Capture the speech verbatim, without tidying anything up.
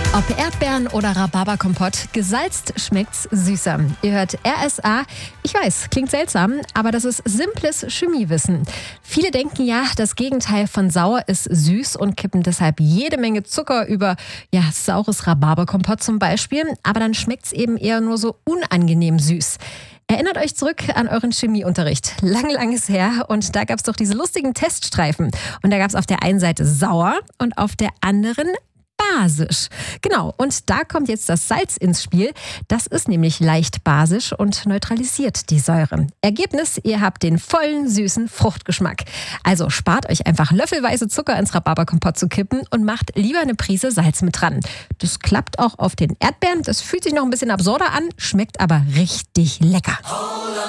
Ob Erdbeeren oder Rhabarberkompott, gesalzt schmeckt's süßer. Ihr hört R S A. Ich weiß, klingt seltsam, aber das ist simples Chemiewissen. Viele denken ja, das Gegenteil von sauer ist süß und kippen deshalb jede Menge Zucker über, ja, saures Rhabarberkompott zum Beispiel. Aber dann schmeckt's eben eher nur so unangenehm süß. Erinnert euch zurück an euren Chemieunterricht. Lang, lang ist her und da gab's doch diese lustigen Teststreifen. Und da gab's auf der einen Seite sauer und auf der anderen basisch. Genau, und da kommt jetzt das Salz ins Spiel. Das ist nämlich leicht basisch und neutralisiert die Säure. Ergebnis, ihr habt den vollen, süßen Fruchtgeschmack. Also spart euch einfach löffelweise Zucker ins Rhabarberkompott zu kippen und macht lieber eine Prise Salz mit dran. Das klappt auch auf den Erdbeeren. Das fühlt sich noch ein bisschen absurder an, schmeckt aber richtig lecker.